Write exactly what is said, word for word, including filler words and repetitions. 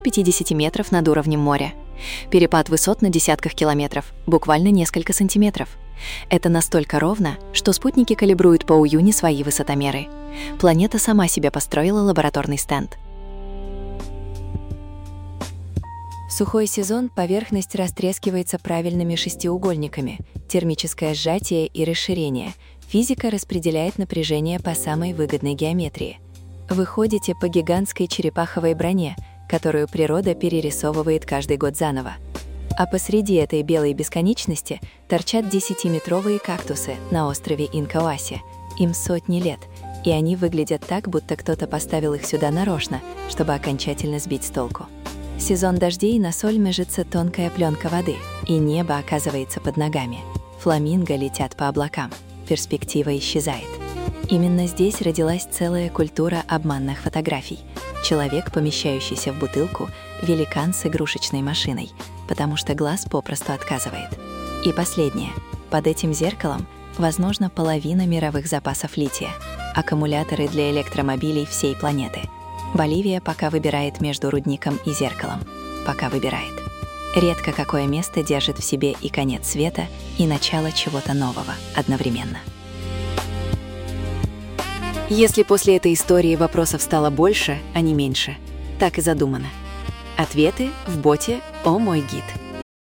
пятьдесят метров над уровнем моря. Перепад высот на десятках километров, буквально несколько сантиметров. Это настолько ровно, что спутники калибруют по уюне свои высотомеры. Планета сама себе построила лабораторный стенд. В сухой сезон поверхность растрескивается правильными шестиугольниками, термическое сжатие и расширение. Физика распределяет напряжение по самой выгодной геометрии. Вы ходите по гигантской черепаховой броне, которую природа перерисовывает каждый год заново. А посреди этой белой бесконечности торчат десятиметровые кактусы на острове Инкауаси. Им сотни лет, и они выглядят так, будто кто-то поставил их сюда нарочно, чтобы окончательно сбить с толку. В сезон дождей на Сольме жится тонкая пленка воды, и небо оказывается под ногами. Фламинго летят по облакам. Перспектива исчезает. Именно здесь родилась целая культура обманных фотографий. Человек, помещающийся в бутылку, великан с игрушечной машиной, потому что глаз попросту отказывает. И последнее. Под этим зеркалом, возможно, половина мировых запасов лития, аккумуляторы для электромобилей всей планеты. Боливия пока выбирает между рудником и зеркалом. Пока выбирает. Редко какое место держит в себе и конец света, и начало чего-то нового одновременно. Если после этой истории вопросов стало больше, а не меньше, так и задумано. Ответы в боте «О мой гид».